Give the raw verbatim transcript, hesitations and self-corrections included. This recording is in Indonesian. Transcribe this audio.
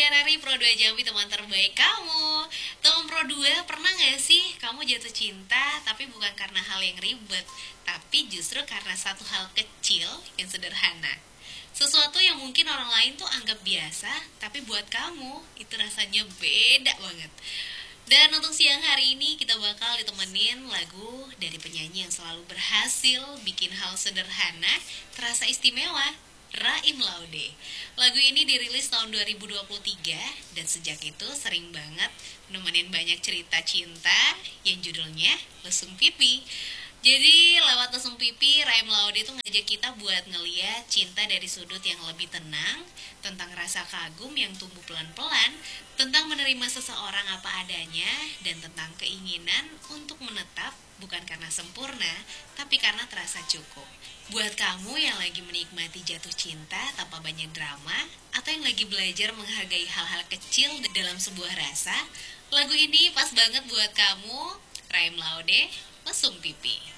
Rari Pro dua Jambi, teman terbaik kamu. Teman Pro dua, pernah gak sih kamu jatuh cinta tapi bukan karena hal yang ribet, tapi justru karena satu hal kecil yang sederhana. Sesuatu yang mungkin orang lain tuh anggap biasa, tapi buat kamu itu rasanya beda banget. Dan untuk siang hari ini kita bakal ditemenin lagu dari penyanyi yang selalu berhasil bikin hal sederhana terasa istimewa, Raim Laude. Lagu ini dirilis tahun dua ribu dua puluh tiga dan sejak itu sering banget nemenin banyak cerita cinta yang judulnya Lesung Pipi. Jadi lewat Lesung Pipi, Raim Laude itu ngajak kita buat ngeliat cinta dari sudut yang lebih tenang, tentang rasa kagum yang tumbuh pelan-pelan, tentang menerima seseorang apa adanya, dan tentang keinginan untuk menetap bukan karena sempurna, tapi karena terasa cukup. Buat kamu yang lagi menikmati jatuh cinta tanpa banyak drama, atau yang lagi belajar menghargai hal-hal kecil dalam sebuah rasa, lagu ini pas banget buat kamu. Raim Laude, Lesung Pipi.